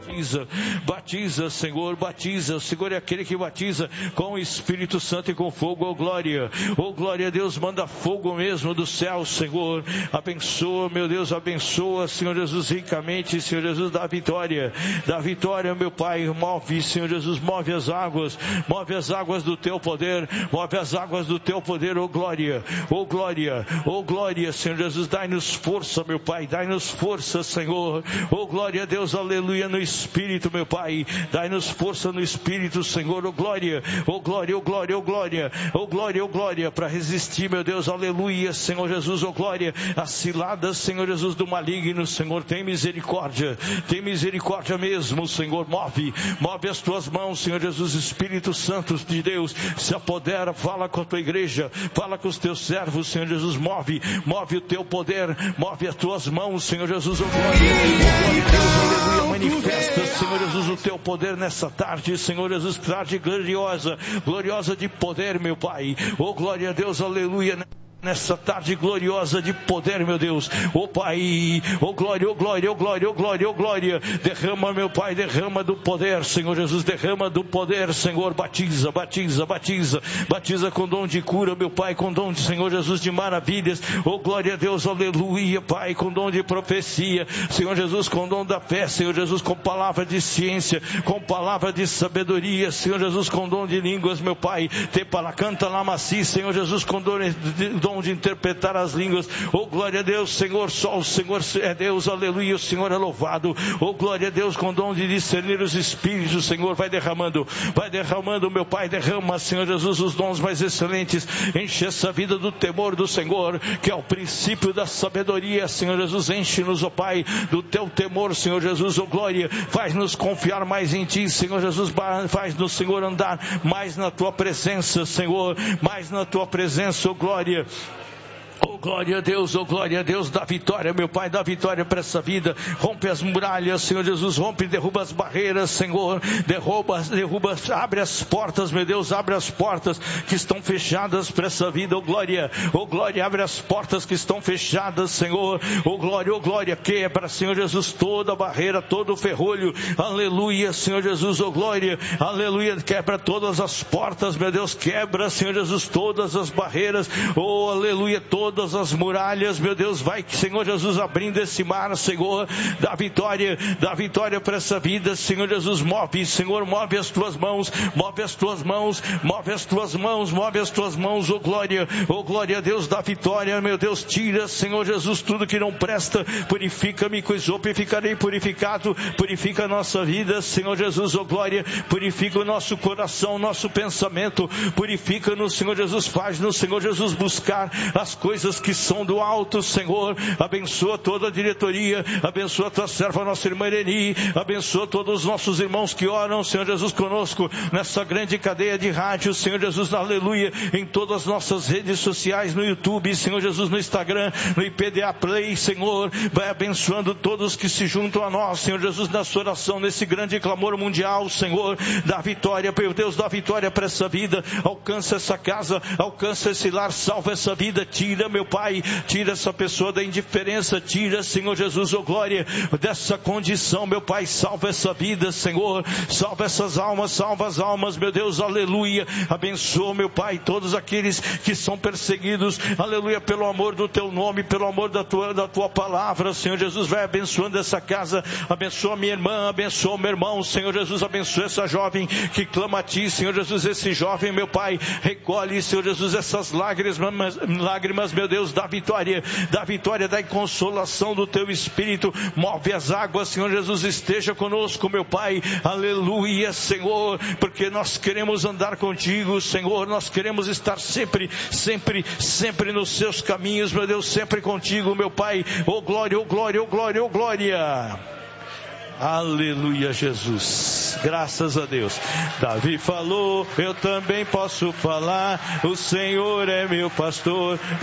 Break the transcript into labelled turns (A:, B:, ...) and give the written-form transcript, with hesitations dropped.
A: Batiza, Senhor, batiza. O Senhor é aquele que batiza com o Espírito Santo e com fogo, glória a Deus, manda fogo mesmo do céu, Senhor, abençoa, meu Deus, abençoa, Senhor Jesus, ricamente, Senhor Jesus, dá vitória, meu Pai, move, Senhor Jesus, move as águas do teu poder, glória, Senhor Jesus, dai-nos força, meu Pai, dai-nos força, Senhor, glória a Deus, aleluia, no Espírito, meu Pai, dai-nos força no Espírito, Senhor, glória, para resistir, meu Deus, aleluia, Senhor Jesus, glória, as ciladas, Senhor Jesus, do maligno, Senhor, tem misericórdia mesmo, Senhor, move as tuas mãos, Senhor Jesus, Espírito Santo de Deus, se apodera, fala com a tua igreja, fala com os teus servos, Senhor Jesus, move o teu poder, move as tuas mãos, Senhor Jesus, glória a Deus, aleluia, manifesta, Senhor Jesus, o teu poder nessa tarde, Senhor Jesus, tarde gloriosa de poder, meu Pai, glória a Deus, aleluia, nessa tarde gloriosa de poder, meu Deus, Pai, glória, derrama, meu Pai, derrama do poder, Senhor Jesus, derrama do poder, Senhor, batiza com dom de cura, meu Pai, com dom de, Senhor Jesus, de maravilhas, glória a Deus, aleluia, Pai, com dom de profecia, Senhor Jesus, com dom da fé, Senhor Jesus, com palavra de ciência, com palavra de sabedoria, Senhor Jesus, com dom de línguas, meu Pai, te para canta lá maci, Senhor Jesus, com dom de interpretar as línguas, glória a Deus, Senhor, só o Senhor é Deus, aleluia, o Senhor é louvado, glória a Deus, com dom de discernir os espíritos, Senhor, vai derramando, meu Pai, derrama, Senhor Jesus, os dons mais excelentes, enche essa vida do temor do Senhor, que é o princípio da sabedoria, Senhor Jesus, enche-nos, Pai, do teu temor, Senhor Jesus, glória, faz-nos confiar mais em Ti, Senhor Jesus, faz-nos, Senhor, andar mais na Tua presença, Senhor, mais na Tua presença, glória. Glória a Deus, dá vitória, meu Pai, dá vitória para essa vida, rompe as muralhas, Senhor Jesus, derruba as barreiras, Senhor, derruba, abre as portas, meu Deus, abre as portas que estão fechadas para essa vida, glória, abre as portas que estão fechadas, Senhor, glória, quebra, Senhor Jesus, toda a barreira, todo o ferrolho, aleluia, Senhor Jesus, glória, aleluia, quebra todas as portas, meu Deus, quebra, Senhor Jesus, todas as barreiras, aleluia, todas as muralhas, meu Deus, vai, Senhor Jesus, abrindo esse mar, Senhor, dá vitória para essa vida, Senhor Jesus, move as tuas mãos, glória a Deus, dá vitória, meu Deus, tira, Senhor Jesus, tudo que não presta, purifica-me, com isopo, ficarei purificado, purifica a nossa vida, Senhor Jesus, glória, purifica o nosso coração, nosso pensamento, purifica-nos, Senhor Jesus, faz-nos, Senhor Jesus, buscar as coisas que são do alto, Senhor, abençoa toda a diretoria, abençoa a tua serva, nossa irmã Ireni, abençoa todos os nossos irmãos que oram, Senhor Jesus, conosco, nessa grande cadeia de rádio, Senhor Jesus, aleluia, em todas as nossas redes sociais, no YouTube, Senhor Jesus, no Instagram, no IPDA Play, Senhor, vai abençoando todos que se juntam a nós, Senhor Jesus, nessa oração, nesse grande clamor mundial, Senhor, dá vitória, meu Deus, dá vitória para essa vida, alcança essa casa, alcança esse lar, salva essa vida, tira, meu Pai, tira essa pessoa da indiferença, tira, Senhor Jesus, glória, dessa condição, meu Pai, salva essa vida, Senhor, salva essas almas, salva as almas, meu Deus, aleluia, abençoa, meu Pai, todos aqueles que são perseguidos, aleluia, pelo amor do teu nome, pelo amor da tua palavra, Senhor Jesus, vai abençoando essa casa, abençoa minha irmã, abençoa meu irmão, Senhor Jesus, abençoa essa jovem que clama a Ti, Senhor Jesus, esse jovem, meu Pai, recolhe, Senhor Jesus, essas lágrimas, meu Deus, dá vitória, dá consolação do Teu Espírito, move as águas, Senhor Jesus, esteja conosco, meu Pai, aleluia, Senhor, porque nós queremos andar contigo, Senhor, nós queremos estar sempre nos Seus caminhos, meu Deus, sempre contigo, meu Pai, glória, aleluia, Jesus, graças a Deus. Davi falou, eu também posso falar, o Senhor é meu pastor,